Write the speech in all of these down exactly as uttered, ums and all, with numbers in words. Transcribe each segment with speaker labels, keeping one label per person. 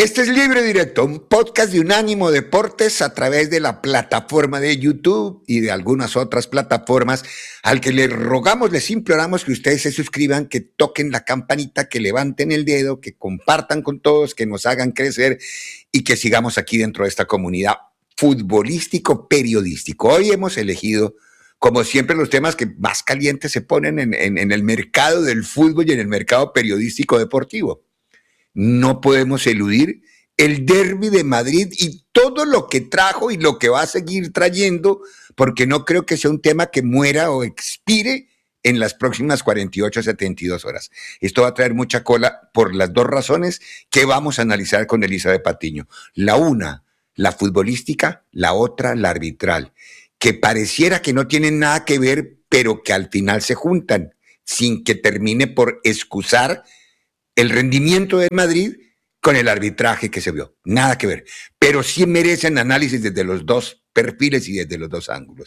Speaker 1: Este es Libre Directo, un podcast de Unánimo Deportes a través de la plataforma de YouTube y de algunas otras plataformas, al que les rogamos, les imploramos que ustedes se suscriban, que toquen la campanita, que levanten el dedo, que compartan con todos, que nos hagan crecer y que sigamos aquí dentro de esta comunidad futbolístico-periodístico. Hoy hemos elegido, como siempre, los temas que más calientes se ponen en, en, en el mercado del fútbol y en el mercado periodístico deportivo. No podemos eludir el derbi de Madrid y todo lo que trajo y lo que va a seguir trayendo, porque no creo que sea un tema que muera o expire en las próximas cuarenta y ocho a setenta y dos horas. Esto va a traer mucha cola por las dos razones que vamos a analizar con Elizabeth Patiño. La una, la futbolística, la otra, la arbitral, que pareciera que no tienen nada que ver, pero que al final se juntan, sin que termine por excusar el rendimiento de Madrid con el arbitraje que se vio. Nada que ver. Pero sí merecen análisis desde los dos perfiles y desde los dos ángulos.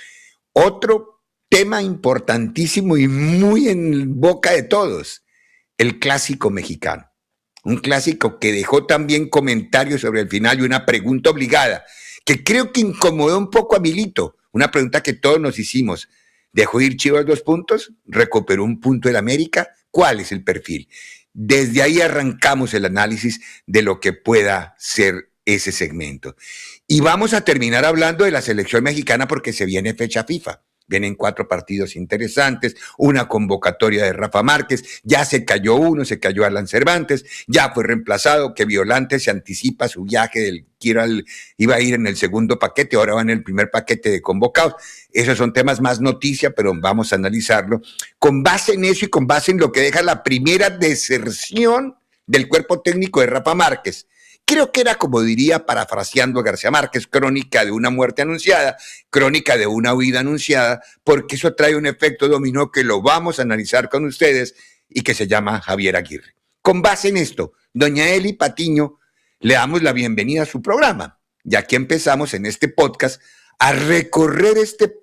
Speaker 1: Otro tema importantísimo y muy en boca de todos, el clásico mexicano. Un clásico que dejó también comentarios sobre el final y una pregunta obligada, que creo que incomodó un poco a Milito. Una pregunta que todos nos hicimos. ¿Dejó ir Chivas dos puntos? ¿Recuperó un punto el América? ¿Cuál es el perfil? Desde ahí arrancamos el análisis de lo que pueda ser ese segmento. Y vamos a terminar hablando de la selección mexicana porque se viene fecha FIFA. Vienen cuatro partidos interesantes, una convocatoria de Rafa Márquez, ya se cayó uno, se cayó Alan Cervantes, ya fue reemplazado, que Violante se anticipa su viaje del quiero al, iba a ir en el segundo paquete, ahora va en el primer paquete de convocados. Esos son temas más noticia, pero vamos a analizarlo. Con base en eso y con base en lo que deja la primera deserción del cuerpo técnico de Rafa Márquez. Creo que era, como diría, parafraseando a García Márquez, crónica de una muerte anunciada, crónica de una huida anunciada, porque eso trae un efecto dominó que lo vamos a analizar con ustedes y que se llama Javier Aguirre. Con base en esto, doña Eli Patiño, le damos la bienvenida a su programa. Y aquí empezamos en este podcast a recorrer este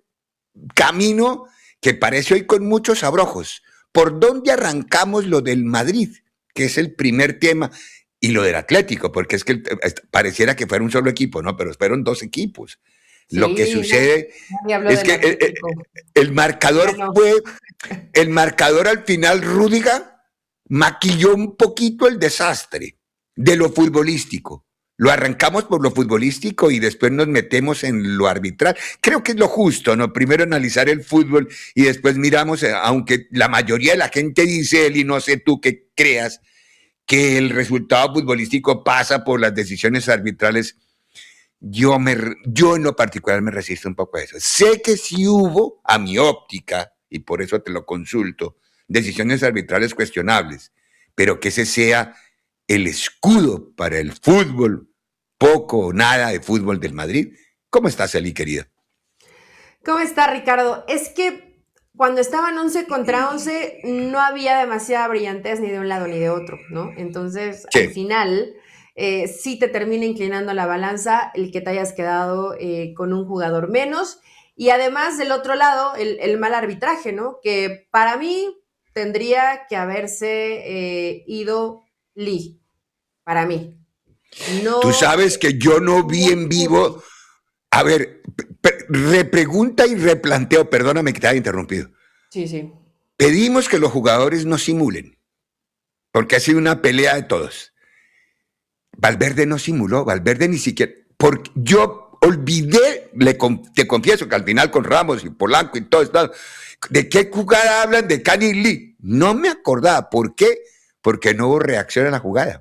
Speaker 1: camino que parece hoy con muchos abrojos. ¿Por dónde arrancamos lo del Madrid? Que es el primer tema. Y lo del Atlético, porque es que pareciera que fuera un solo equipo, ¿no? Pero fueron dos equipos. Sí, lo que sucede no, es que el, el, el marcador bueno. fue, el marcador al final, Rüdiger maquilló un poquito el desastre de lo futbolístico. Lo arrancamos por lo futbolístico y después nos metemos en lo arbitral. Creo que es lo justo, ¿no? Primero analizar el fútbol y después miramos, aunque la mayoría de la gente dice, él y no sé tú qué creas, que el resultado futbolístico pasa por las decisiones arbitrales, yo, me, yo en lo particular me resisto un poco a eso. Sé que sí hubo, a mi óptica, y por eso te lo consulto, decisiones arbitrales cuestionables, pero que ese sea el escudo para el fútbol, poco o nada de fútbol del Madrid. ¿Cómo estás, Eli, querida?
Speaker 2: ¿Cómo está, Ricardo? Es que cuando estaban once contra once, no había demasiada brillantez ni de un lado ni de otro, ¿no? Entonces, sí. al final, eh, sí te termina inclinando la balanza el que te hayas quedado eh, con un jugador menos. Y además, del otro lado, el, el mal arbitraje, ¿no? Que para mí tendría que haberse eh, ido Lee, para mí.
Speaker 1: No, Tú sabes que yo no vi en vivo... A ver, repregunta y replanteo, perdóname que te haya interrumpido.
Speaker 2: Sí, sí.
Speaker 1: Pedimos que los jugadores no simulen, porque ha sido una pelea de todos. Valverde no simuló, Valverde ni siquiera... Porque yo olvidé, le, te confieso que al final con Ramos y Polanco y todo esto, ¿de qué jugada hablan de Kanye Lee? No me acordaba. ¿Por qué? Porque no hubo reacción a la jugada.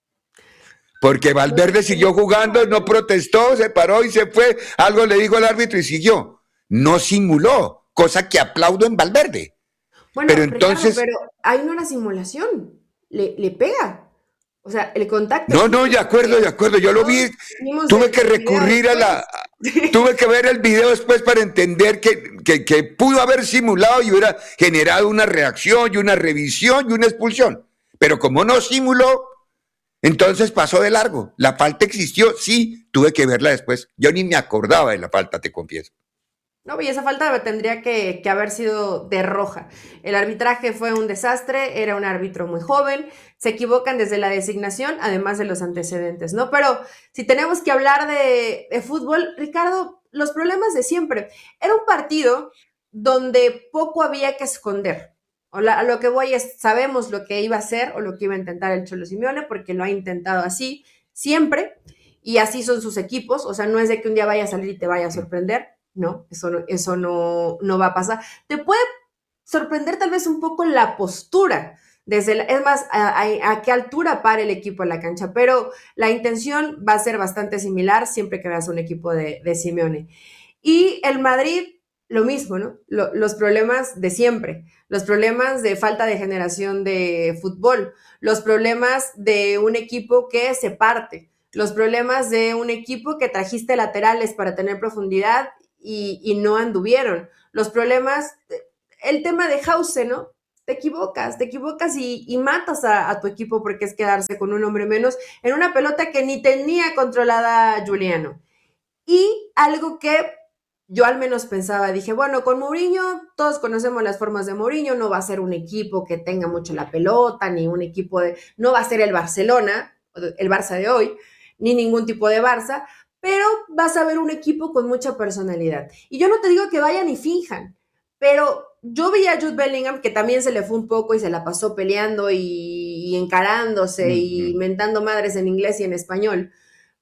Speaker 1: Porque Valverde siguió jugando, no protestó, se paró y se fue. Algo le dijo al árbitro y siguió. No simuló, cosa que aplaudo en Valverde.
Speaker 2: Bueno, pero entonces... Ricardo, pero hay una simulación. Le, le pega. O sea, el contacto...
Speaker 1: No, no, de acuerdo, de acuerdo. Yo lo vi. Tuve que recurrir a la... Tuve que ver el video después para entender que, que, que pudo haber simulado y hubiera generado una reacción y una revisión y una expulsión. Pero como no simuló... Entonces pasó de largo. La falta existió, sí, tuve que verla después. Yo ni me acordaba de la falta, te confieso.
Speaker 2: No, y esa falta tendría que, que haber sido de roja. El arbitraje fue un desastre, era un árbitro muy joven, se equivocan desde la designación, además de los antecedentes, ¿no? Pero si tenemos que hablar de, de fútbol, Ricardo, los problemas de siempre. Era un partido donde poco había que esconder. O la, a lo que voy es, sabemos lo que iba a hacer o lo que iba a intentar el Cholo Simeone, porque lo ha intentado así siempre, y así son sus equipos, o sea, no es de que un día vaya a salir y te vaya a sorprender, no, eso no, eso no, no va a pasar. Te puede sorprender tal vez un poco la postura, desde la, es más, a, a, a, qué altura para el equipo en la cancha, pero la intención va a ser bastante similar siempre que veas un equipo de, de Simeone. Y el Madrid, lo mismo, ¿no? Lo, los problemas de siempre, los problemas de falta de generación de fútbol, los problemas de un equipo que se parte, los problemas de un equipo que trajiste laterales para tener profundidad y, y no anduvieron. Los problemas, el tema de Hause, ¿no? Te equivocas, te equivocas y, y matas a, a, tu equipo porque es quedarse con un hombre menos en una pelota que ni tenía controlada Juliano. Y algo que yo al menos pensaba, dije, bueno, con Mourinho, todos conocemos las formas de Mourinho, no va a ser un equipo que tenga mucho la pelota, ni un equipo de, no va a ser el Barcelona, el Barça de hoy, ni ningún tipo de Barça, pero vas a ver un equipo con mucha personalidad. Y yo no te digo que vayan y finjan, pero yo vi a Jude Bellingham, que también se le fue un poco y se la pasó peleando y, y encarándose uh-huh. y mentando madres en inglés y en español,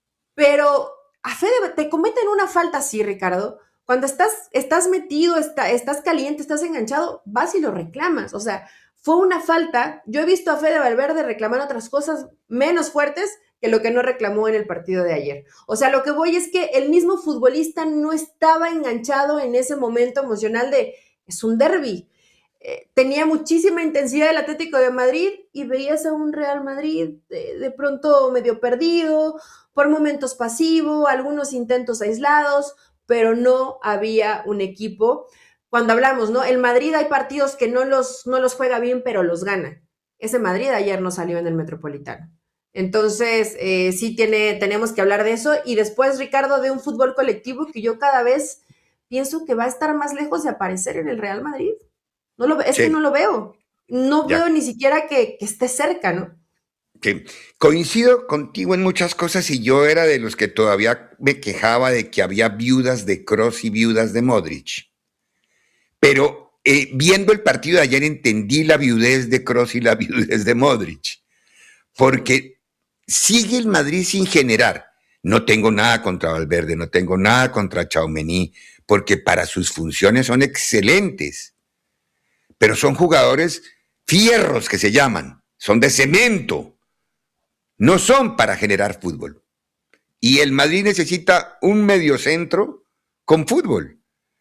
Speaker 2: pero a Fede te cometen una falta así, Ricardo, cuando estás, estás metido, está, estás caliente, estás enganchado, vas y lo reclamas, o sea, fue una falta. Yo he visto a Fede Valverde reclamar otras cosas menos fuertes que lo que no reclamó en el partido de ayer. O sea, lo que voy es que el mismo futbolista no estaba enganchado en ese momento emocional de, es un derbi. Eh, tenía muchísima intensidad el Atlético de Madrid y veías a un Real Madrid de, de pronto medio perdido, por momentos pasivo, algunos intentos aislados, pero no había un equipo. Cuando hablamos, ¿no? El Madrid hay partidos que no los, no los juega bien, pero los gana. Ese Madrid ayer no salió en el Metropolitano. Entonces, eh, sí tiene, tenemos que hablar de eso. Y después, Ricardo, de un fútbol colectivo que yo cada vez pienso que va a estar más lejos de aparecer en el Real Madrid. No lo, es sí. que no lo veo. No ya. veo ni siquiera que, que esté cerca, ¿no?
Speaker 1: Sí. Coincido contigo en muchas cosas y yo era de los que todavía me quejaba de que había viudas de Kroos y viudas de Modric. Pero eh, viendo el partido de ayer entendí la viudez de Kroos y la viudez de Modric. Porque sigue el Madrid sin generar. No tengo nada contra Valverde, no tengo nada contra Tchouaméni, porque para sus funciones son excelentes. Pero son jugadores fierros que se llaman, son de cemento. No son para generar fútbol. Y el Madrid necesita un mediocentro con fútbol.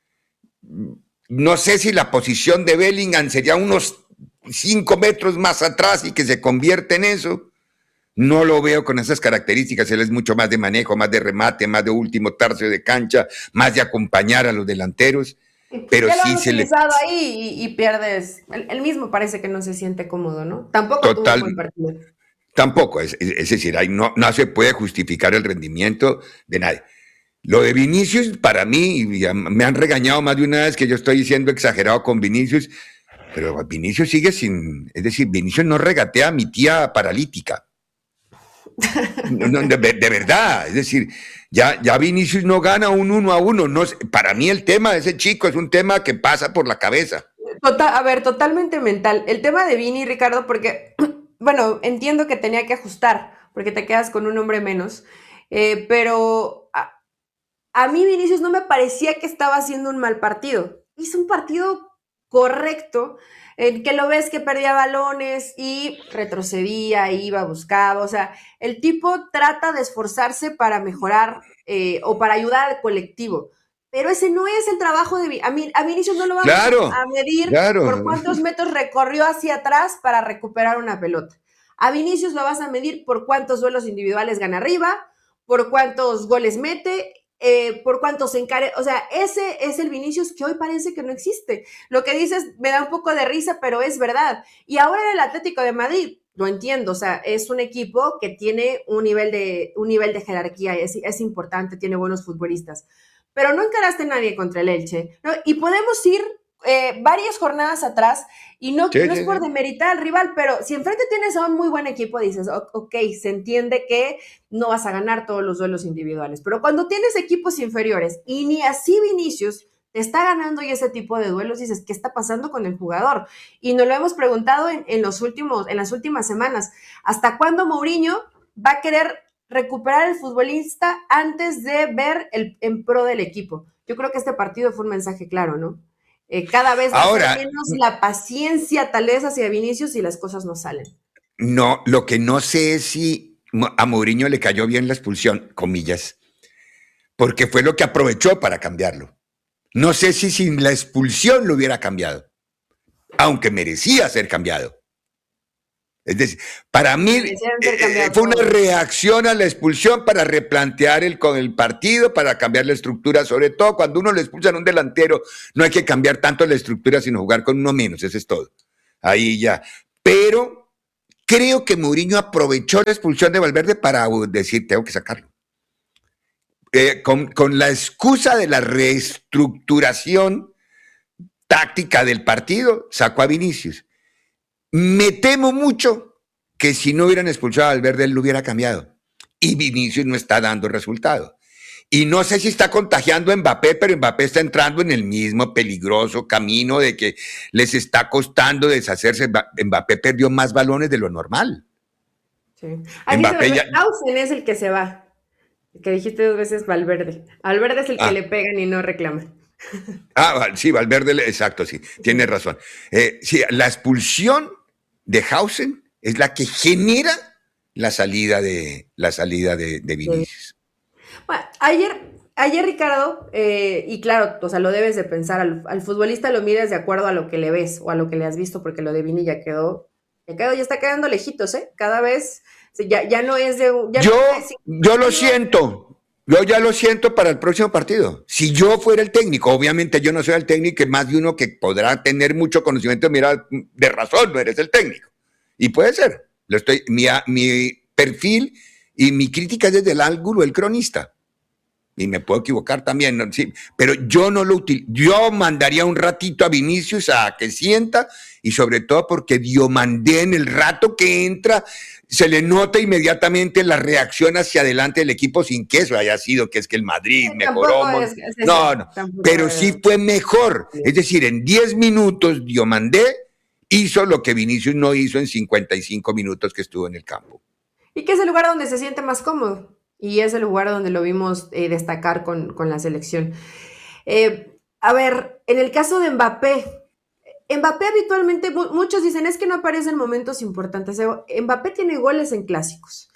Speaker 1: No sé si la posición de Bellingham sería unos cinco metros más atrás y que se convierte en eso. No lo veo con esas características. Él es mucho más de manejo, más de remate, más de último tercio de cancha, más de acompañar a los delanteros. Pero
Speaker 2: ya
Speaker 1: sí
Speaker 2: lo han
Speaker 1: se le...
Speaker 2: ahí y, y pierdes. Él mismo parece que no se siente cómodo, ¿no? Tampoco
Speaker 1: Total,
Speaker 2: tuvo un buen partido.
Speaker 1: Tampoco, es, es decir, ahí no, no se puede justificar el rendimiento de nadie. Lo de Vinicius, para mí, me han regañado más de una vez que yo estoy diciendo exagerado con Vinicius, pero Vinicius sigue sin, es decir, Vinicius no regatea a mi tía paralítica. No, no, de, de verdad, es decir, ya, ya Vinicius no gana un uno a uno. No, para mí el tema de ese chico es un tema que pasa por la cabeza.
Speaker 2: Total, a ver, totalmente mental. El tema de Vini, Ricardo, porque... Bueno, entiendo que tenía que ajustar, porque te quedas con un hombre menos, eh, pero a, a mí Vinicius no me parecía que estaba haciendo un mal partido. Hizo un partido correcto, en que lo ves que perdía balones y retrocedía, iba, buscaba, o sea, el tipo trata de esforzarse para mejorar eh, o para ayudar al colectivo. Pero ese no es el trabajo de... A, mí, a Vinicius no lo vamos
Speaker 1: claro,
Speaker 2: a medir
Speaker 1: claro.
Speaker 2: por cuántos metros recorrió hacia atrás para recuperar una pelota. A Vinicius lo vas a medir por cuántos duelos individuales gana arriba, por cuántos goles mete, eh, por cuántos encare... O sea, ese es el Vinicius que hoy parece que no existe. Lo que dices me da un poco de risa, pero es verdad. Y ahora en el Atlético de Madrid, lo entiendo, o sea, es un equipo que tiene un nivel de, un nivel de jerarquía, es, es importante, tiene buenos futbolistas. pero no encaraste a nadie contra el Elche, ¿no? Y podemos ir eh, varias jornadas atrás, y no,
Speaker 1: Sí,
Speaker 2: no es
Speaker 1: sí,
Speaker 2: por
Speaker 1: sí.
Speaker 2: demeritar al rival, pero si enfrente tienes a un muy buen equipo, dices, ok, se entiende que no vas a ganar todos los duelos individuales, pero cuando tienes equipos inferiores y ni así Vinicius te está ganando y ese tipo de duelos, dices, ¿qué está pasando con el jugador? Y nos lo hemos preguntado en, en, los últimos, en las últimas semanas. ¿Hasta cuándo Mourinho va a querer recuperar al futbolista antes de ver el en pro del equipo? Yo creo que este partido fue un mensaje claro, ¿no? Eh, cada vez va a ser
Speaker 1: Ahora,
Speaker 2: menos la paciencia tal vez hacia Vinicius y las cosas no salen.
Speaker 1: no, lo que no sé es si a Mourinho le cayó bien la expulsión, comillas, porque fue lo que aprovechó para cambiarlo. No sé si sin la expulsión lo hubiera cambiado, aunque merecía ser cambiado. Es decir, para mí eh, fue una
Speaker 2: todo.
Speaker 1: reacción a la expulsión para replantear el, con el partido, para cambiar la estructura, sobre todo cuando uno le expulsan a un delantero, no hay que cambiar tanto la estructura, sino jugar con uno menos, eso es todo. Ahí ya. Pero creo que Mourinho aprovechó la expulsión de Valverde para decir, tengo que sacarlo. Eh, con, con la excusa de la reestructuración táctica del partido, sacó a Vinicius. Me temo mucho que si no hubieran expulsado a Valverde, él lo hubiera cambiado. Y Vinicius no está dando resultado. Y no sé si está contagiando a Mbappé, pero Mbappé está entrando en el mismo peligroso camino de que les está costando deshacerse. Mbappé perdió más balones de lo normal.
Speaker 2: Sí. Ahí Mbappé dice, ya... Ausen es el que se va. El que dijiste dos veces Valverde. Valverde es el que ah. le pegan y no reclaman.
Speaker 1: Ah, sí, Valverde, exacto, sí, tiene razón. Eh, sí, la expulsión de Hausen es la que genera la salida de, la salida de, de Vinicius.
Speaker 2: Bueno, ayer, ayer Ricardo, eh, y claro, o sea, lo debes de pensar, al, al futbolista lo miras de acuerdo a lo que le ves o a lo que le has visto, porque lo de Vini ya quedó, ya quedó, ya está quedando lejitos, ¿eh? Cada vez, ya, ya no es de... Ya
Speaker 1: yo,
Speaker 2: no es de
Speaker 1: yo lo siento. Yo ya lo siento para el próximo partido. Si yo fuera el técnico, obviamente yo no soy el técnico, más de uno que podrá tener mucho conocimiento, mira, de razón, no eres el técnico. Y puede ser. Lo estoy, mi, mi perfil y mi crítica es desde el ángulo del cronista. Y me puedo equivocar también, ¿no? Sí, pero yo no lo utilizo. Yo mandaría un ratito a Vinicius a que sienta, y sobre todo porque Diomandé en el rato que entra se le nota inmediatamente la reacción hacia adelante del equipo, sin que eso haya sido que es que el Madrid sí, mejoró. Es, es no, no, pero es. sí fue mejor. Es decir, en diez minutos Diomandé hizo lo que Vinicius no hizo en cincuenta y cinco minutos que estuvo en el campo.
Speaker 2: Y que es el lugar donde se siente más cómodo. Y es el lugar donde lo vimos eh, destacar con, con la selección. Eh, a ver, en el caso de Mbappé, Mbappé habitualmente, muchos dicen, es que no aparece en momentos importantes. Mbappé tiene goles en clásicos.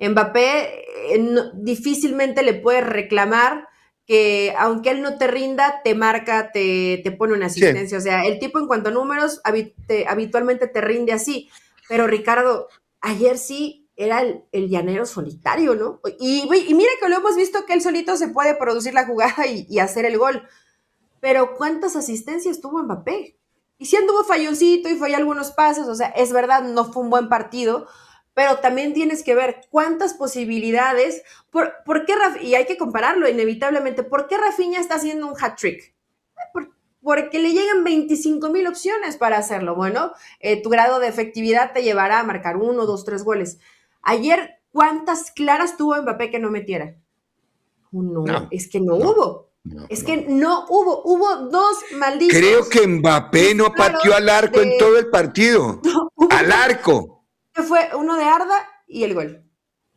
Speaker 2: Mbappé eh, no, difícilmente le puede reclamar que aunque él no te rinda, te marca, te, te pone una asistencia. Sí. O sea, el tipo en cuanto a números habit te, habitualmente te rinde así. Pero Ricardo, ayer sí era el, el llanero solitario, ¿no? Y, y mira que lo hemos visto que él solito se puede producir la jugada y, y hacer el gol. Pero ¿cuántas asistencias tuvo Mbappé? Y sí anduvo falloncito y falló algunos pases, o sea, es verdad, no fue un buen partido, pero también tienes que ver cuántas posibilidades, por, por qué Raf, y hay que compararlo inevitablemente, ¿por qué Rafinha está haciendo un hat-trick? Por, porque le llegan veinticinco mil opciones para hacerlo. Bueno, eh, tu grado de efectividad te llevará a marcar uno, dos, tres goles. Ayer, ¿cuántas claras tuvo Mbappé que no metiera? No, no es que no, no hubo. No, es no. que no hubo, hubo dos malditos.
Speaker 1: Creo que Mbappé no pateó al arco de, en todo el partido. No, al arco.
Speaker 2: Que fue uno de Arda y el gol.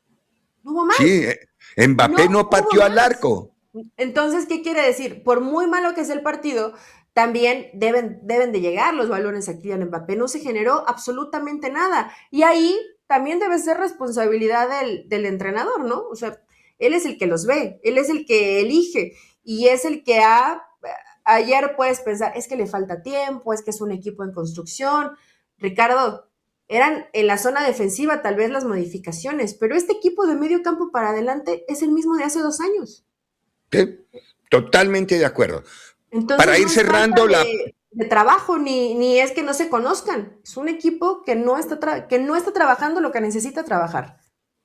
Speaker 2: No hubo más.
Speaker 1: Sí, Mbappé no, no pateó al arco.
Speaker 2: Entonces, ¿qué quiere decir? Por muy malo que sea el partido, también deben, deben de llegar los balones a Kylian Mbappé. No se generó absolutamente nada. Y ahí también debe ser responsabilidad del, del entrenador, ¿no? O sea, él es el que los ve, él es el que elige. Y es el que ha, ayer puedes pensar, es que le falta tiempo, es que es un equipo en construcción. Ricardo, eran en la zona defensiva tal vez las modificaciones, pero este equipo de medio campo para adelante es el mismo de hace dos años.
Speaker 1: Sí, totalmente de acuerdo.
Speaker 2: Entonces,
Speaker 1: para ir
Speaker 2: no
Speaker 1: cerrando
Speaker 2: de,
Speaker 1: la...
Speaker 2: de trabajo, ni, ni es que no se conozcan. Es un equipo que no, está que no está trabajando lo que necesita trabajar.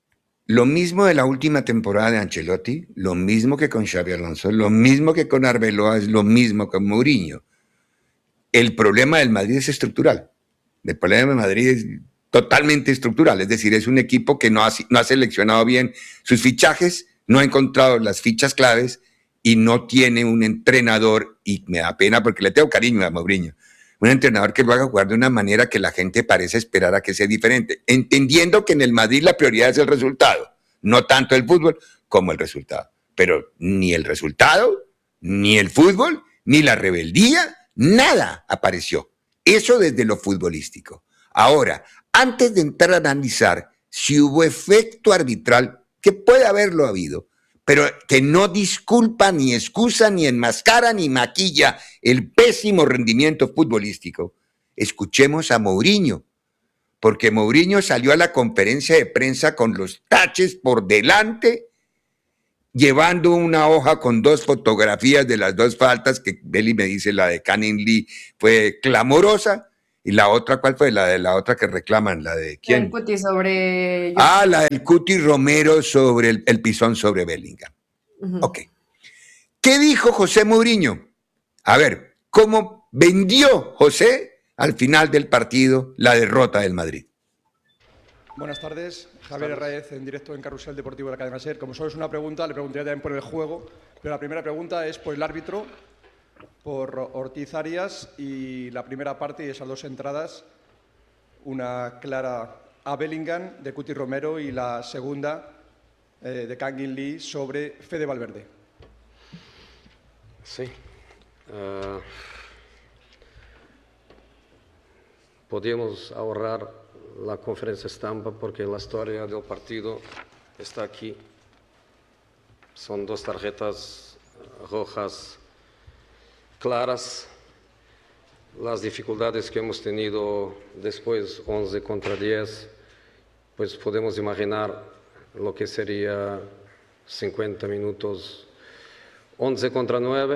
Speaker 1: Lo mismo de la última temporada de Ancelotti, lo mismo que con Xabi Alonso, lo mismo que con Arbeloa, es lo mismo con Mourinho. El problema del Madrid es estructural. El problema de Madrid es totalmente estructural, es decir, es un equipo que no ha, no ha seleccionado bien sus fichajes, no ha encontrado las fichas claves y no tiene un entrenador, y me da pena porque le tengo cariño a Mourinho, un entrenador que lo haga jugar de una manera que la gente parece esperar a que sea diferente, entendiendo que en el Madrid la prioridad es el resultado, no tanto el fútbol como el resultado. Pero ni el resultado, ni el fútbol, ni la rebeldía, nada apareció. Eso desde lo futbolístico. Ahora, antes de entrar a analizar si hubo efecto arbitral, que puede haberlo habido, pero que no disculpa, ni excusa, ni enmascara, ni maquilla el pésimo rendimiento futbolístico, escuchemos a Mourinho, porque Mourinho salió a la conferencia de prensa con los taches por delante, llevando una hoja con dos fotografías de las dos faltas, que Beli me dice la de Canning Lee fue clamorosa, y la otra, ¿cuál fue? La de la otra que reclaman, la de ¿quién?
Speaker 2: El Cuti sobre...
Speaker 1: Ah, la del Cuti Romero sobre el, el pisón sobre Bellingham. Uh-huh. Ok. ¿Qué dijo José Mourinho? A ver, ¿cómo vendió José al final del partido la derrota del Madrid?
Speaker 3: Buenas tardes, Javier Herráez, en directo en Carrusel Deportivo de la cadena SER. Como solo es una pregunta, le preguntaría también por el juego, pero la primera pregunta es por el árbitro, por Ortiz Arias, y la primera parte y esas dos entradas, una clara a Bellingham de Cuti Romero y la segunda eh, de Canning Lee sobre Fede Valverde.
Speaker 4: Sí. Uh, podemos ahorrar la conferencia estampa porque la historia del partido está aquí. Son dos tarjetas rojas claras. Las dificultades que hemos tenido después, once contra diez, pues podemos imaginar lo que sería cincuenta minutos, once contra nueve,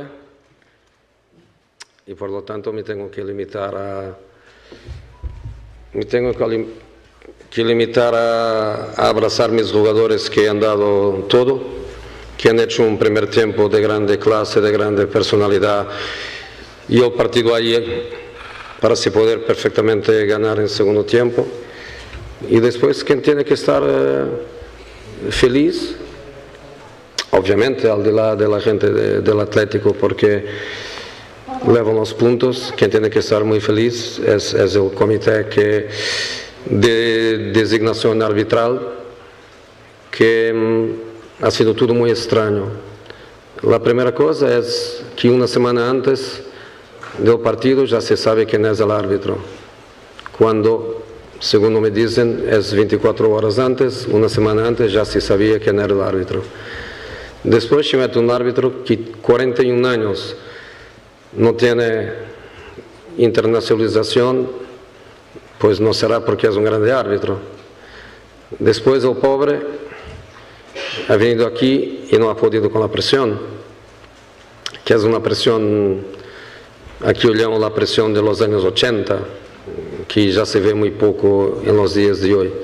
Speaker 4: y por lo tanto me tengo que limitar a me tengo que, que limitar a, a abrazar mis jugadores que han dado todo, que han hecho un primer tiempo de grande clase, de grande personalidad, y el partido ahí para así poder perfectamente ganar en segundo tiempo. Y después, ¿quién tiene que estar eh, feliz? Obviamente al de la, de la gente de, del Atlético, porque levan los puntos. Quien tiene que estar muy feliz es, es el comité que, de designación arbitral, que mm, ha sido todo muy extraño. La primera cosa es que una semana antes del partido ya se sabe quién es el árbitro, cuando, según me dicen, es veinticuatro horas antes, una semana antes ya se sabía quién era el árbitro. Después se mete un árbitro que cuarenta y un años no tiene internacionalización, pues no será porque es un grande árbitro. Después el pobre ha venido aquí y no ha podido con la presión, que es una presión, aquí olhamos la presión de los años ochenta, que ya se ve muy poco en los días de hoy.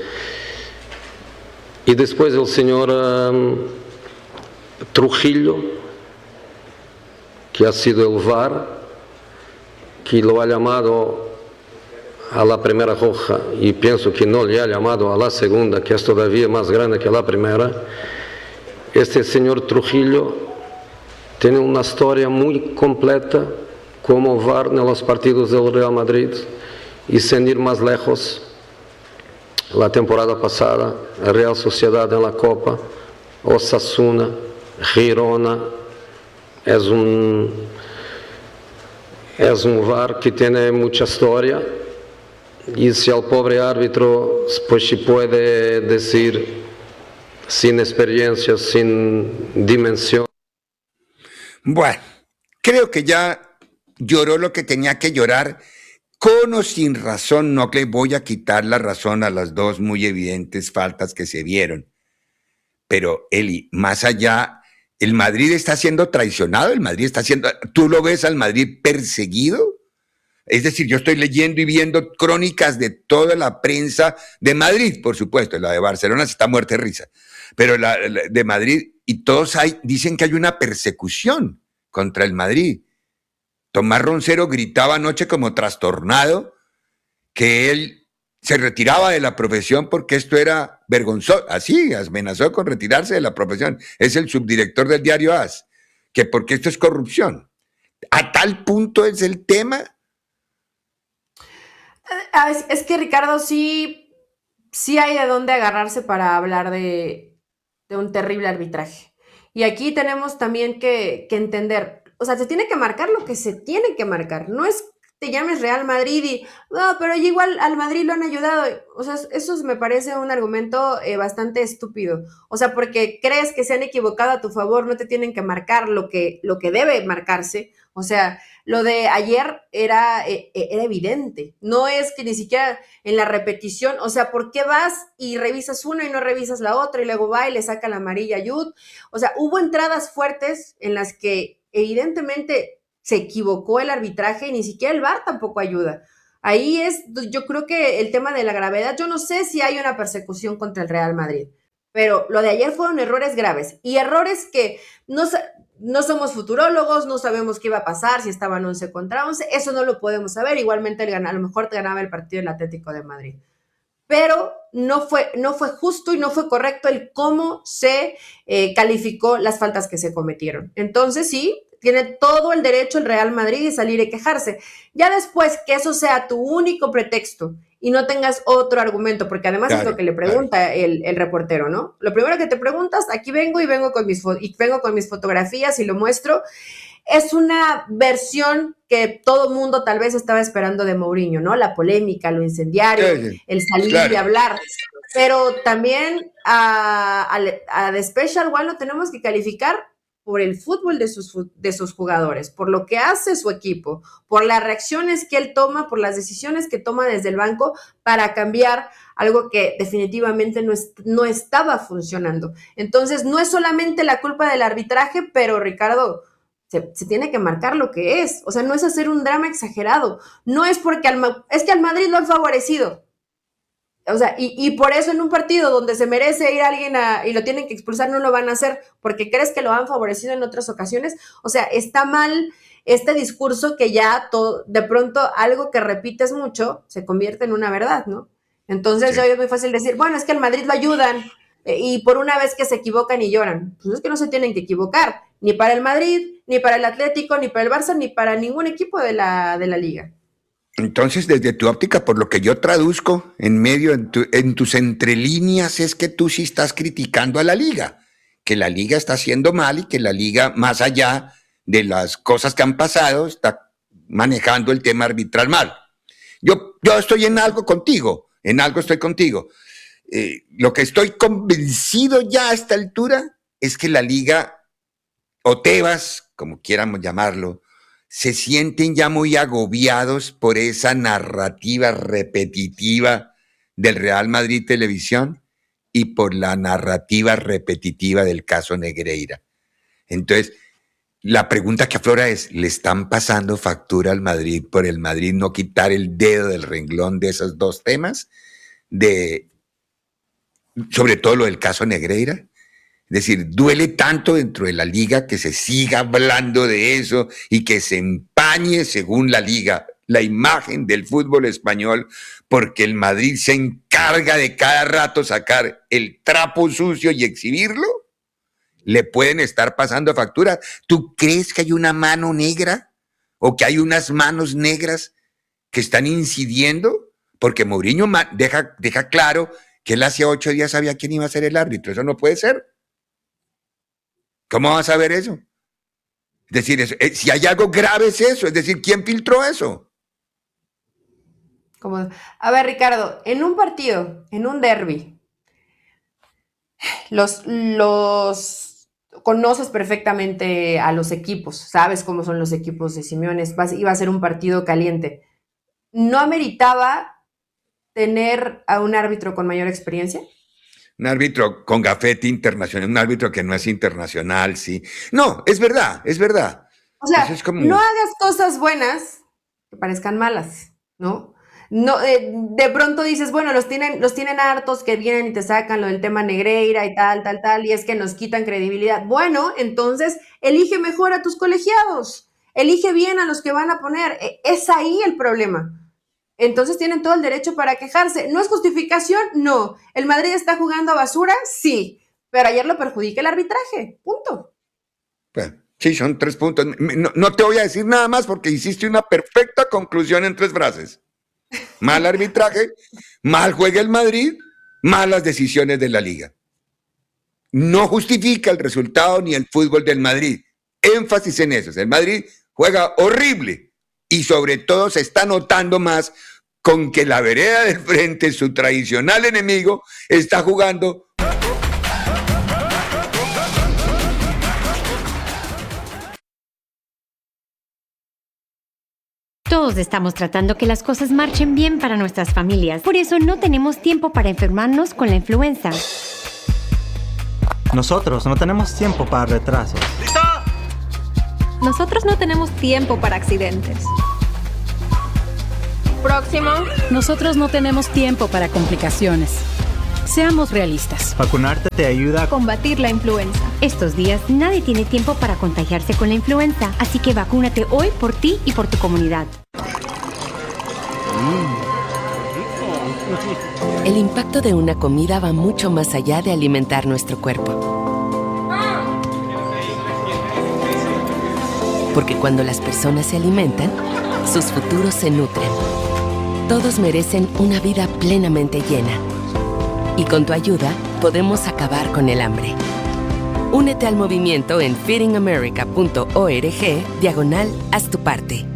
Speaker 4: Y después el señor um, Trujillo, que ha sido el V A R, que lo ha llamado a la primera roja y pienso que no le ha llamado a la segunda, que es todavía más grande que la primera. Este señor Trujillo tiene una historia muy completa como V A R en los partidos del Real Madrid, y sin ir más lejos, la temporada pasada, la Real Sociedad en la Copa, Osasuna, Girona, es un, es un V A R que tiene mucha historia, y si al pobre árbitro pues se puede decir sin experiencia, sin dimensión.
Speaker 1: Bueno, creo que ya lloró lo que tenía que llorar, con o sin razón. No le voy a quitar la razón a las dos muy evidentes faltas que se vieron. Pero, Eli, más allá, el Madrid está siendo traicionado, el Madrid está siendo, ¿tú lo ves al Madrid perseguido? Es decir, yo estoy leyendo y viendo crónicas de toda la prensa de Madrid, por supuesto, la de Barcelona se está muerta de risa, pero la, la de Madrid, y todos hay, dicen que hay una persecución contra el Madrid. Tomás Roncero gritaba anoche como trastornado que él se retiraba de la profesión porque esto era vergonzoso. Así, amenazó con retirarse de la profesión. Es el subdirector del diario AS, que porque esto es corrupción. ¿A tal punto es el tema?
Speaker 2: Es, es que, Ricardo, sí, sí hay de dónde agarrarse para hablar de, de un terrible arbitraje. Y aquí tenemos también que, que entender, o sea, se tiene que marcar lo que se tiene que marcar. No es te llames Real Madrid y, no, pero igual al Madrid lo han ayudado. O sea, eso me parece un argumento eh, bastante estúpido. O sea, porque crees que se han equivocado a tu favor, no te tienen que marcar lo que, lo que debe marcarse. O sea, lo de ayer era, eh, era evidente. No es que ni siquiera en la repetición, o sea, ¿por qué vas y revisas una y no revisas la otra y luego va y le saca la amarilla a Jude? O sea, hubo entradas fuertes en las que evidentemente se equivocó el arbitraje y ni siquiera el V A R tampoco ayuda. Ahí es, yo creo que el tema de la gravedad, yo no sé si hay una persecución contra el Real Madrid, pero lo de ayer fueron errores graves y errores que no, no somos futurólogos, no sabemos qué iba a pasar, si estaban once contra once, eso no lo podemos saber, igualmente el, a lo mejor te ganaba el partido el Atlético de Madrid. Pero no fue, no fue justo y no fue correcto el cómo se eh, calificó las faltas que se cometieron. Entonces sí, tiene todo el derecho el Real Madrid de salir y quejarse. Ya después que eso sea tu único pretexto y no tengas otro argumento, porque además claro, es lo que le pregunta claro. el, el reportero, ¿no? Lo primero que te preguntas, aquí vengo y vengo con mis, y vengo con mis fotografías y lo muestro. Es una versión que todo el mundo tal vez estaba esperando de Mourinho, ¿no? La polémica, lo incendiario, sí, sí. el salir claro. y hablar. Pero también a, a, a The Special One lo tenemos que calificar por el fútbol de sus, de sus jugadores, por lo que hace su equipo, por las reacciones que él toma, por las decisiones que toma desde el banco para cambiar algo que definitivamente no, es, no estaba funcionando. Entonces, no es solamente la culpa del arbitraje, pero Ricardo, se, se tiene que marcar lo que es. O sea, no es hacer un drama exagerado. No es porque al, es que al Madrid lo han favorecido. O sea, y, y por eso en un partido donde se merece ir alguien a, y lo tienen que expulsar, no lo van a hacer porque crees que lo han favorecido en otras ocasiones. O sea, está mal este discurso que ya todo, de pronto algo que repites mucho se convierte en una verdad, ¿no? Entonces sí. yo es muy fácil decir, bueno, es que al Madrid lo ayudan eh, y por una vez que se equivocan y lloran. Pues es que no se tienen que equivocar, ni para el Madrid, ni para el Atlético, ni para el Barça, ni para ningún equipo de la, de la liga.
Speaker 1: Entonces, desde tu óptica, por lo que yo traduzco en medio, en, tu, en tus entrelíneas, es que tú sí estás criticando a la liga, que la liga está haciendo mal y que la liga, más allá de las cosas que han pasado, está manejando el tema arbitral mal. Yo, yo estoy en algo contigo, en algo estoy contigo. Eh, lo que estoy convencido ya a esta altura es que la liga, o Tebas, como quieramos llamarlo, se sienten ya muy agobiados por esa narrativa repetitiva del Real Madrid Televisión y por la narrativa repetitiva del caso Negreira. Entonces, la pregunta que aflora es, ¿le están pasando factura al Madrid por el Madrid no quitar el dedo del renglón de esos dos temas? De, sobre todo lo del caso Negreira. Es decir, duele tanto dentro de la liga que se siga hablando de eso y que se empañe, según la liga, la imagen del fútbol español, porque el Madrid se encarga de cada rato sacar el trapo sucio y exhibirlo. ¿Le pueden estar pasando factura? ¿Tú crees que hay una mano negra o que hay unas manos negras que están incidiendo? Porque Mourinho deja, deja claro que él hace ocho días sabía quién iba a ser el árbitro. Eso no puede ser. ¿Cómo vas a ver eso? Es decir, eso, eh, si hay algo grave es eso. Es decir, ¿quién filtró eso?
Speaker 2: Como, a ver, Ricardo, en un partido, en un derbi, los, los conoces perfectamente a los equipos, sabes cómo son los equipos de Simeone, iba a ser un partido caliente. ¿No ameritaba tener a un árbitro con mayor experiencia?
Speaker 1: Un árbitro con gafete internacional, un árbitro que no es internacional, sí. No, es verdad, es verdad.
Speaker 2: O sea, es como... no hagas cosas buenas que parezcan malas, ¿no? No, eh, de pronto dices, bueno, los tienen, los tienen hartos que vienen y te sacan lo del tema Negreira y tal, tal, tal, y es que nos quitan credibilidad. Bueno, entonces elige mejor a tus colegiados, elige bien a los que van a poner. Es ahí el problema. Entonces tienen todo el derecho para quejarse. ¿No es justificación? No. ¿El Madrid está jugando a basura? Sí. Pero ayer lo perjudica el arbitraje. Punto.
Speaker 1: Bueno, sí, son tres puntos. No, no te voy a decir nada más porque hiciste una perfecta conclusión en tres frases. Mal arbitraje, mal juega el Madrid, malas decisiones de la liga. No justifica el resultado ni el fútbol del Madrid. Énfasis en eso. El Madrid juega horrible y sobre todo se está notando más con que la vereda del frente, su tradicional enemigo, está jugando.
Speaker 5: Todos estamos tratando que las cosas marchen bien para nuestras familias. Por eso no tenemos tiempo para enfermarnos con la influenza.
Speaker 6: Nosotros no tenemos tiempo para retrasos.
Speaker 7: ¡Listo!
Speaker 8: Nosotros no tenemos tiempo para accidentes.
Speaker 9: Próximo.
Speaker 10: Nosotros no tenemos tiempo para complicaciones. Seamos realistas.
Speaker 6: Vacunarte te ayuda a
Speaker 8: combatir la influenza.
Speaker 5: Estos días nadie tiene tiempo para contagiarse con la influenza, así que vacúnate hoy por ti y por tu comunidad.
Speaker 11: El impacto de una comida va mucho más allá de alimentar nuestro cuerpo. Porque cuando las personas se alimentan, sus futuros se nutren. Todos merecen una vida plenamente llena. Y con tu ayuda, podemos acabar con el hambre. Únete al movimiento en feeding america punto org diagonal haz tu parte.